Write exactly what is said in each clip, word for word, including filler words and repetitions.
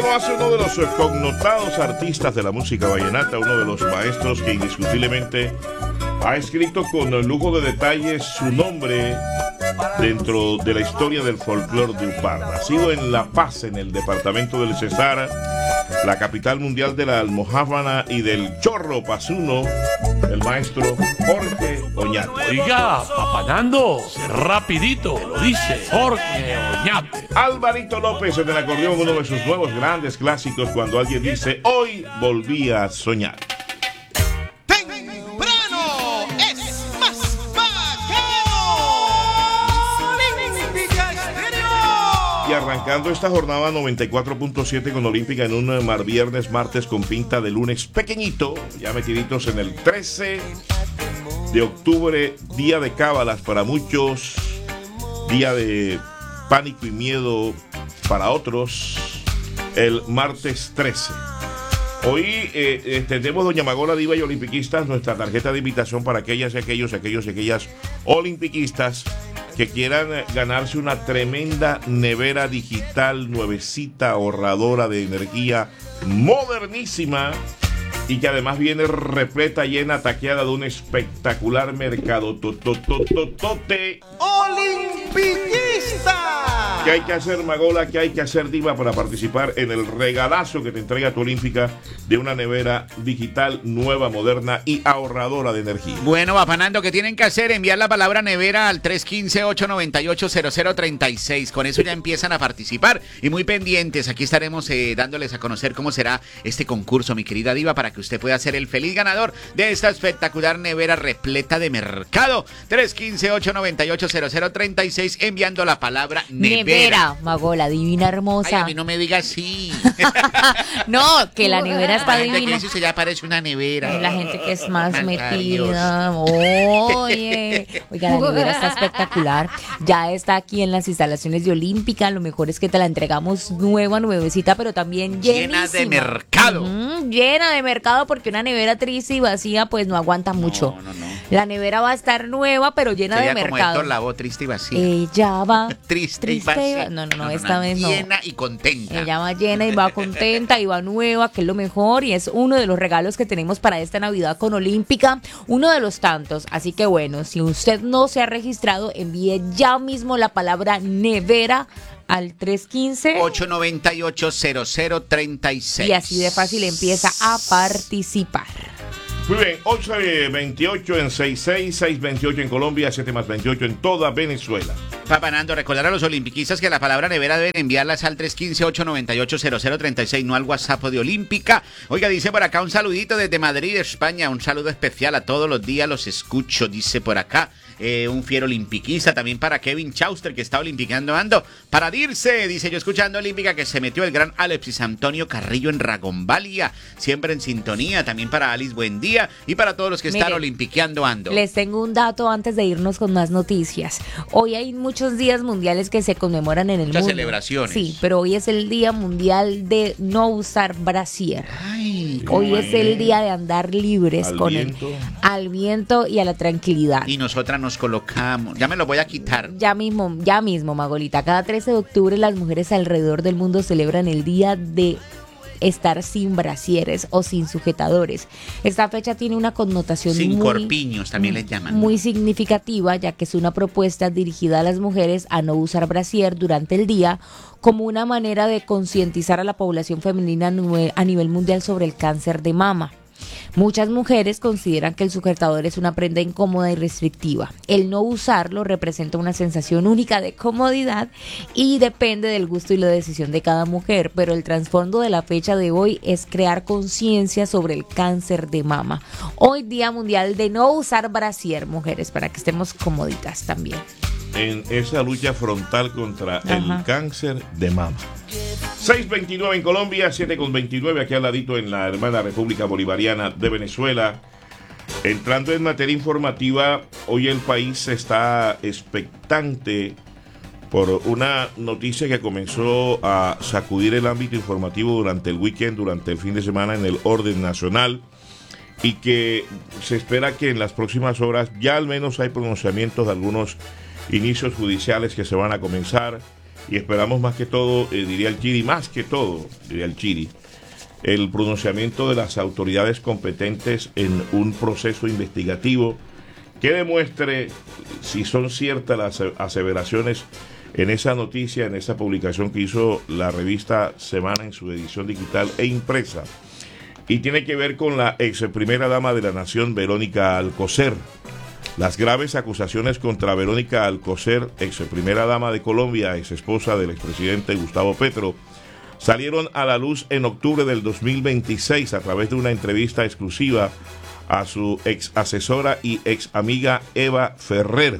Lo hace uno de los connotados artistas de la música vallenata, uno de los maestros que indiscutiblemente ha escrito con lujo de detalles su nombre dentro de la historia del folclore de Upar. Nacido en La Paz, en el departamento del Cesar, la capital mundial de la almojábana y del chorro pazuno, el maestro Jorge Oñate. Oiga, papanando, rapidito, lo dice Jorge Oñate. Alvarito López en el acordeón, uno de sus nuevos grandes clásicos, cuando alguien dice, hoy volví a soñar. Temprano es más bacano. Olímpica Estéreo. Y arrancando esta jornada noventa y cuatro punto siete con Olímpica en un mar viernes, martes con pinta de lunes pequeñito, ya metiditos en el trece de octubre, día de cábalas para muchos, día de pánico y miedo para otros, el martes trece. Hoy eh, extendemos, doña Magola Diva y Olimpiquistas, nuestra tarjeta de invitación para aquellas y aquellos, aquellos y aquellas olimpiquistas que quieran ganarse una tremenda nevera digital, nuevecita, ahorradora de energía, modernísima, y que además viene repleta, llena, taqueada de un espectacular mercado totototote. Olimpiquista. ¿Qué hay que hacer, Magola? ¿Qué hay que hacer, Diva, para participar en el regalazo que te entrega tu Olímpica de una nevera digital nueva, moderna y ahorradora de energía? Bueno, Bapanando, ¿qué tienen que hacer? Enviar la palabra nevera al tres uno cinco, ocho nueve ocho, cero cero tres seis. Con eso ya empiezan a participar. Y muy pendientes, aquí estaremos eh, dándoles a conocer cómo será este concurso, mi querida Diva, para que usted pueda ser el feliz ganador de esta espectacular nevera repleta de mercado. tres uno cinco, ocho nueve ocho, cero cero tres seis, enviando la palabra nevera. Nevera, Magola, divina, hermosa. Ay, a mí no me diga así. No, que la nevera está La gente que divina. dice, ya parece una nevera. La gente que es más Ay, metida. Oye, oiga, la nevera está espectacular. Ya está aquí en las instalaciones de Olímpica. Lo mejor es que te la entregamos nueva, nuevecita, pero también Llena llenísima. de mercado. Mm, llena de mercado, porque una nevera triste y vacía pues no aguanta mucho. No, no, no. La nevera va a estar nueva, pero llena Sería de como mercado. Héctor Lavoe, triste y vacía. Ella va Triste, y triste y vacía. va- No, no, no, esta vez no. Llena y contenta. Ella va llena y va contenta y va nueva, que es lo mejor, y es uno de los regalos que tenemos para esta Navidad con Olímpica, uno de los tantos. Así que bueno, si usted no se ha registrado, envíe ya mismo la palabra nevera al tres uno cinco ocho nueve ocho, cero cero tres seis. y así de fácil empieza a participar. Muy bien, ocho veintiocho en sesenta y seis, seis veintiocho en Colombia, siete más veintiocho en toda Venezuela. Papanando, recordar a los olimpiquistas que la palabra nevera deben enviarlas al tres uno cinco, ocho nueve ocho, cero cero tres seis, no al WhatsApp de Olímpica. Oiga, dice por acá un saludito desde Madrid, España, un saludo especial a todos los días, los escucho, dice por acá. Eh, un fiero olimpiquista, también para Kevin Chauster, que está olimpiqueando ando. Para Dirce, dice, yo escuchando Olímpica, que se metió el gran Alexis Antonio Carrillo en Ragombalia, siempre en sintonía. También para Alice Buendía y para todos los que están Mire, olimpiqueando ando. Les tengo un dato antes de irnos con más noticias. Hoy hay muchos días mundiales que se conmemoran en el Muchas mundo. celebraciones. Sí, pero hoy es el Día Mundial de no usar brasier. Ay, Hoy es el día de andar libres Al con viento. el al viento y a la tranquilidad. y nosotras nos colocamos. Ya me lo voy a quitar. Ya mismo, ya mismo, Magolita. Cada trece de octubre las mujeres alrededor del mundo celebran el día de estar sin brasieres o sin sujetadores. Esta fecha tiene una connotación Sin muy, corpiños, también les llaman. muy significativa, ya que es una propuesta dirigida a las mujeres a no usar brasier durante el día, como una manera de concientizar a la población femenina a nue- a nivel mundial sobre el cáncer de mama. Muchas mujeres consideran que el sujetador es una prenda incómoda y restrictiva. El no usarlo representa una sensación única de comodidad y depende del gusto y la decisión de cada mujer, pero el trasfondo de la fecha de hoy es crear conciencia sobre el cáncer de mama. Hoy Día Mundial de no usar brasier, mujeres, para que estemos comoditas también. En esa lucha frontal contra Ajá. el cáncer de mama. seis veintinueve en Colombia, siete con veintinueve aquí al ladito en la hermana República Bolivariana de Venezuela. Entrando en materia informativa, hoy el país está expectante por una noticia que comenzó a sacudir el ámbito informativo durante el weekend, durante el fin de semana en el orden nacional, y que se espera que en las próximas horas ya al menos hay pronunciamientos de algunos inicios judiciales que se van a comenzar y esperamos más que todo, eh, diría el Chiri, más que todo, diría el Chiri, el pronunciamiento de las autoridades competentes en un proceso investigativo que demuestre si son ciertas las aseveraciones en esa noticia, en esa publicación que hizo la revista Semana en su edición digital e impresa. Y tiene que ver con la ex primera dama de la nación, Verónica Alcocer. Las graves acusaciones contra Verónica Alcocer, ex primera dama de Colombia, ex esposa del expresidente Gustavo Petro, salieron a la luz en octubre del dos mil veintiséis a través de una entrevista exclusiva a su ex asesora y ex amiga Eva Ferrer.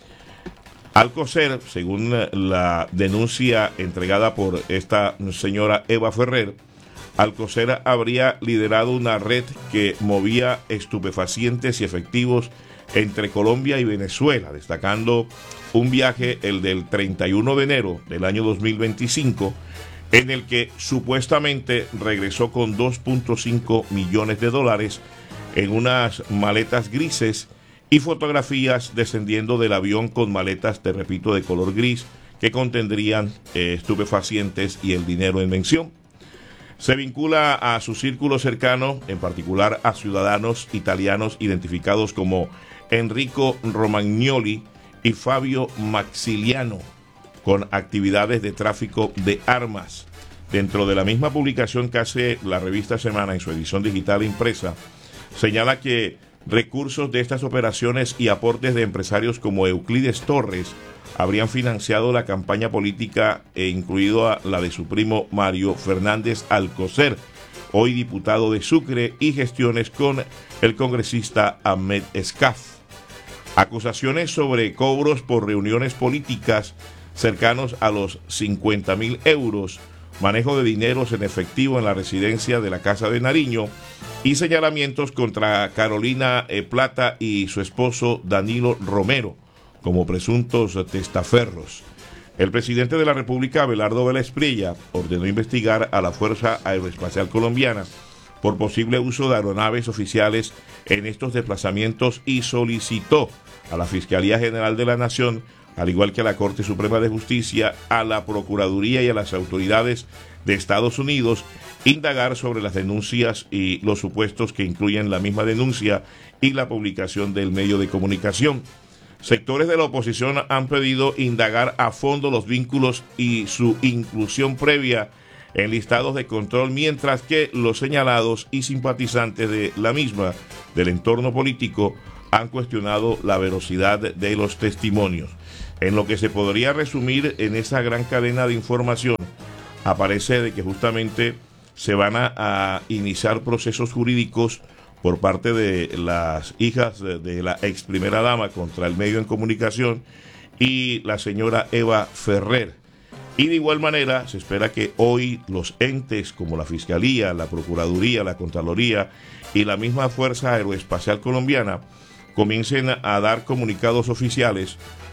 Alcocer, según la denuncia entregada por esta señora Eva Ferrer, Alcocer habría liderado una red que movía estupefacientes y efectivos entre Colombia y Venezuela, destacando un viaje, el del treinta y uno de enero del año dos mil veinticinco, en el que supuestamente regresó con dos punto cinco millones de dólares en unas maletas grises y fotografías descendiendo del avión con maletas, te repito, de color gris que contendrían eh, estupefacientes y el dinero en mención. Se vincula a su círculo cercano, en particular a ciudadanos italianos identificados como Enrico Romagnoli y Fabio Maxiliano, con actividades de tráfico de armas. Dentro de la misma publicación que hace la revista Semana en su edición digital e impresa, señala que recursos de estas operaciones y aportes de empresarios como Euclides Torres habrían financiado la campaña política e incluido a la de su primo Mario Fernández Alcocer, hoy diputado de Sucre, y gestiones con el congresista Ahmed Escaf. Acusaciones sobre cobros por reuniones políticas cercanos a los cincuenta mil euros, manejo de dineros en efectivo en la residencia de la Casa de Nariño y señalamientos contra Carolina eh, Plata y su esposo Danilo Romero como presuntos testaferros. El presidente de la República, Abelardo Vélez Priella, ordenó investigar a la Fuerza Aeroespacial Colombiana por posible uso de aeronaves oficiales en estos desplazamientos y solicitó a la Fiscalía General de la Nación, al igual que a la Corte Suprema de Justicia, a la Procuraduría y a las autoridades de Estados Unidos, indagar sobre las denuncias y los supuestos que incluyen la misma denuncia y la publicación del medio de comunicación. Sectores de la oposición han pedido indagar a fondo los vínculos y su inclusión previa en listados de control, mientras que los señalados y simpatizantes de la misma, del entorno político, han cuestionado la veracidad de los testimonios. En lo que se podría resumir en esa gran cadena de información, aparece de que justamente se van a, a iniciar procesos jurídicos por parte de las hijas de, de la ex primera dama contra el medio en comunicación y la señora Eva Ferrer. Y de igual manera se espera que hoy los entes como la Fiscalía, la Procuraduría, la Contraloría y la misma Fuerza Aeroespacial Colombiana comiencen a dar comunicados oficiales